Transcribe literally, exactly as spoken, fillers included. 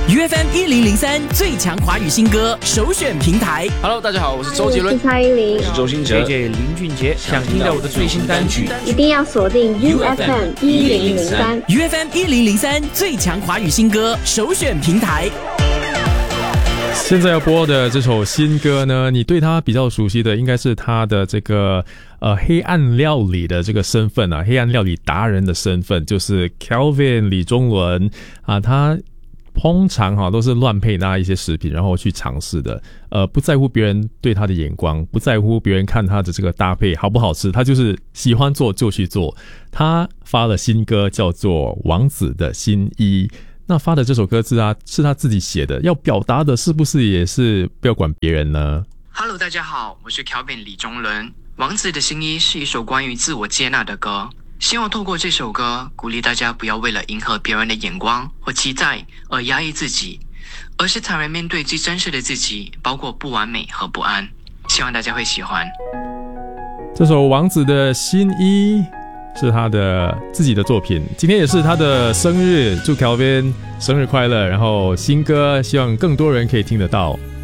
U F M 一零零三最强华语新歌首选平台。 Hello， 大家好，我是周杰伦， 我是蔡依林， 我是周兴哲 ，J J 林俊杰。想听到我的最新单曲， 一定要锁定 U F M 一零零三 U F M 一零零三最强华语新歌首选平台。 现在要播的这首新歌呢，你对他比较熟悉的应该是他的这个呃黑暗料理的这个身份啊，黑暗料理达人的身份，就是 Kelvin 李宗伦啊，他通常哈、啊、都是乱配搭一些食品，然后去尝试的，呃，不在乎别人对他的眼光，不在乎别人看他的这个搭配好不好吃，他就是喜欢做就去做。他发了新歌叫做《王子的新衣》。那发的这首歌词啊，是他自己写的，要表达的是不是也是不要管别人呢？ Hello， 大家好，我是 Kelvin 李宗伦。王子的新衣是一首关于自我接纳的歌，希望透过这首歌鼓励大家不要为了迎合别人的眼光或期待而压抑自己，而是坦然面对最真实的自己，包括不完美和不安。希望大家会喜欢这首王子的新衣，是他的自己的作品，今天也是他的生日，祝 Kelvin 生日快乐，然后新歌希望更多人可以听得到。